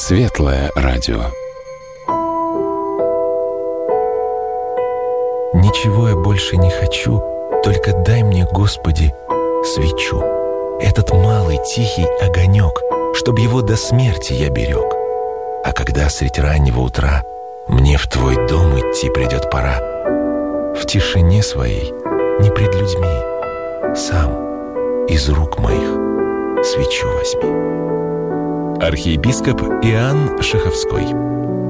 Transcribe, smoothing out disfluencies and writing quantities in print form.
Светлое радио. Ничего я больше не хочу, только дай мне, Господи, свечу. Этот малый тихий огонек, чтоб его до смерти я берег. А когда средь раннего утра мне в Твой дом идти придет пора, в тишине своей, не пред людьми, сам из рук моих свечу возьми. Архиепископ Иоанн Шаховской.